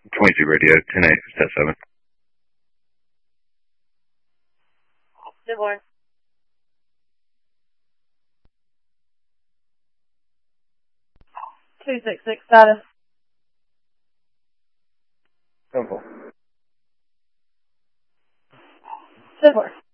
22 radio, 10-8, step 7. Dearborn. 266 status. Simple. Dearborn.